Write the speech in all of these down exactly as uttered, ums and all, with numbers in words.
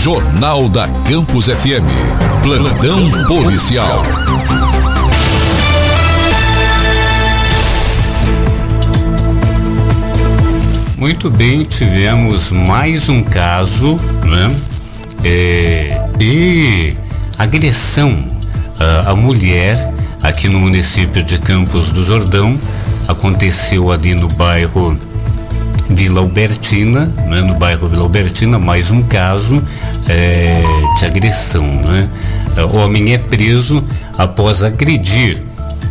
Jornal da Campus F M. Plantão policial. Muito bem, tivemos mais um caso, né, é, de agressão à, à mulher aqui no município de Campos do Jordão. Aconteceu ali no bairro Vila Albertina, né, no bairro Vila Albertina, mais um caso é, de agressão, né? O homem é preso após agredir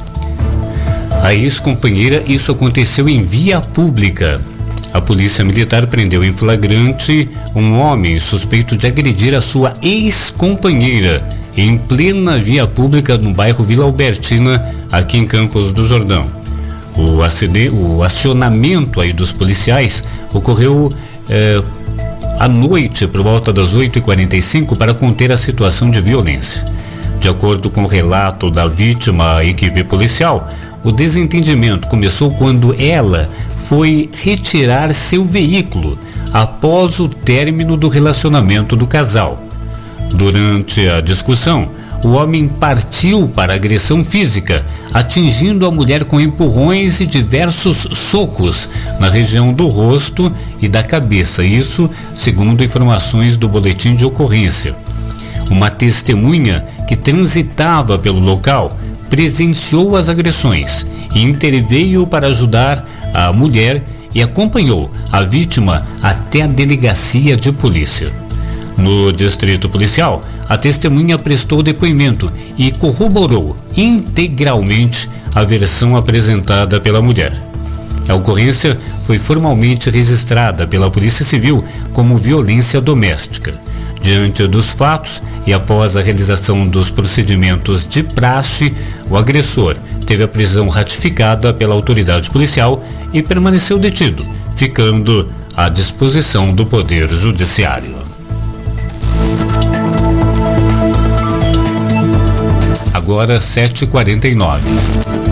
a ex-companheira. Isso aconteceu em via pública. A polícia militar prendeu em flagrante um homem suspeito de agredir a sua ex-companheira em plena via pública no bairro Vila Albertina, aqui em Campos do Jordão. O, acd, o acionamento aí dos policiais ocorreu eh, à noite, por volta das oito e quarenta e cinco, para conter a situação de violência. De acordo com o relato da vítima à equipe policial, o desentendimento começou quando ela foi retirar seu veículo após o término do relacionamento do casal. Durante a discussão, o homem partiu para agressão física, atingindo a mulher com empurrões e diversos socos na região do rosto e da cabeça. Isso segundo informações do boletim de ocorrência. Uma testemunha que transitava pelo local presenciou as agressões e interveio para ajudar a mulher e acompanhou a vítima até a delegacia de polícia. No distrito policial, a testemunha prestou depoimento e corroborou integralmente a versão apresentada pela mulher. A ocorrência foi formalmente registrada pela Polícia Civil como violência doméstica. Diante dos fatos e após a realização dos procedimentos de praxe, o agressor teve a prisão ratificada pela autoridade policial e permaneceu detido, ficando à disposição do Poder Judiciário. Agora sete e quarenta e nove.